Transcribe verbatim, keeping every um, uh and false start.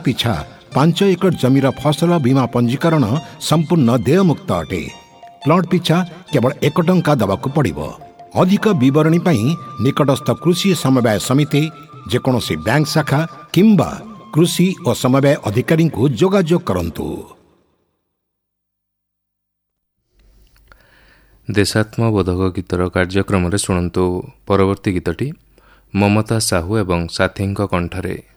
पिछा पांच एकड़ जमीर फसल बीमा पंजीकरण संपूर्ण देयमुक्त अटे। प्लॉट पिछा केवल एक टंका दबाकू पड़िबो। अधिक विवरणी पई निकटस्थ कृषि समवाय समिति जेकोसी बैंक शाखा किंबा कृषि और समवाय अधिकारी को जोगाजोग करंतु। देशात्मबोधक गीतर कार्यक्रम शुणु। परवर्ती गीतटी ममता साहू एवं साथी कंठरे।